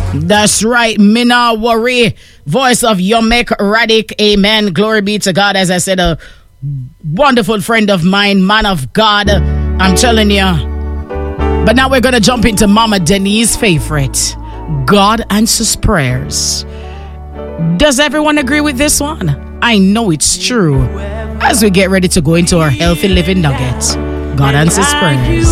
That's right, Mina Worry, voice of Yomek Radic. Amen. Glory be to God. As I said, a wonderful friend of mine, man of God. I'm telling you. But now we're going to jump into Mama Denise's favorite. God answers prayers. Does everyone agree with this one? I know it's true. As we get ready to go into our healthy living nugget, God answers prayers.